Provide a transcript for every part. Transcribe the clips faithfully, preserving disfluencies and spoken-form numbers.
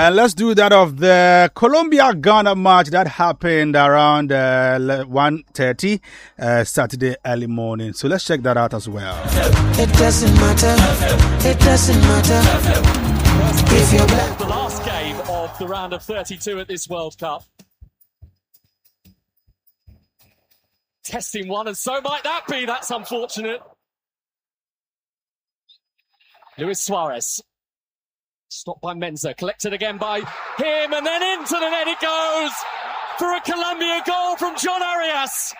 And let's do that of the Colombia-Ghana match that happened around uh, one thirty uh, Saturday early morning. So let's check that out as well. It doesn't matter. It doesn't matter. If you're black. The last game of the round of thirty-two at this World Cup. Testing one, and so might that be. That's unfortunate. Luis Suarez. Stopped by Mensah. Collected again by him, and then into the net it goes for a Colombia goal from John Arias.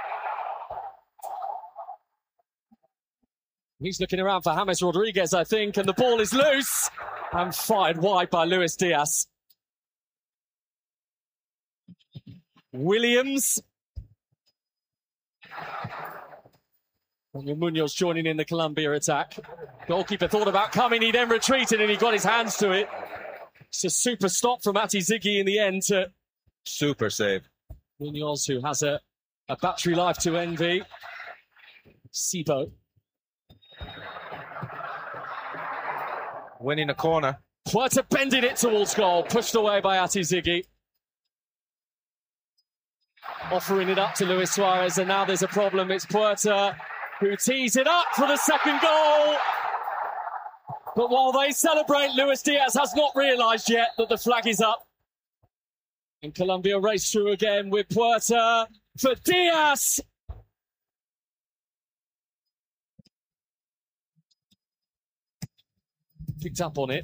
He's looking around for James Rodriguez, I think, and the ball is loose and fired wide by Luis Diaz. Williams. Munoz joining in the Colombia attack. Goalkeeper thought about coming, he then retreated and he got his hands to it. It's a super stop from Ati Ziggy in the end to super save. Munoz, who has a, a battery life to envy. Sibo. Winning a corner. Puerta bending it towards goal, pushed away by Ati Ziggy. Offering it up to Luis Suarez, and now there's a problem. It's Puerta who tees it up for the second goal. But while they celebrate, Luis Diaz has not realised yet that the flag is up. And Colombia race through again with Puerta for Diaz. Picked up on it.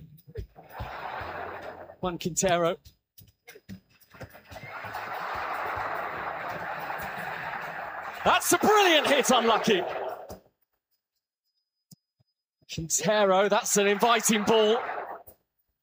Juan Quintero. That's a brilliant hit, unlucky. Quintero, that's an inviting ball.